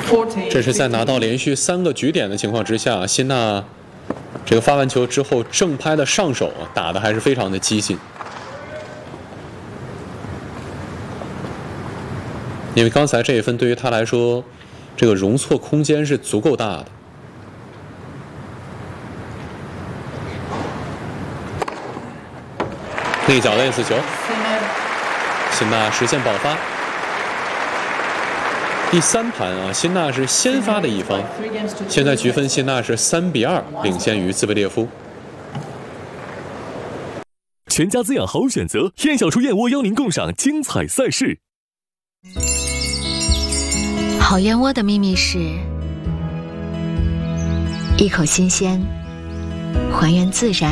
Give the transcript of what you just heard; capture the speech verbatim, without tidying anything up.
这是在拿到连续三个局点的情况之下，辛纳这个发完球之后正拍的上手啊，打的还是非常的激进。因为刚才这一分对于他来说，这个容错空间是足够大的。内角的 S 球，辛纳实现保发。第三盘啊，辛纳是先发的一方，现在局分辛纳是三比二领先于兹维列夫。 全家滋养好选择，燕小厨燕窝邀您共赏精彩赛事。 好燕窝的秘密是一口新鲜，还原自然。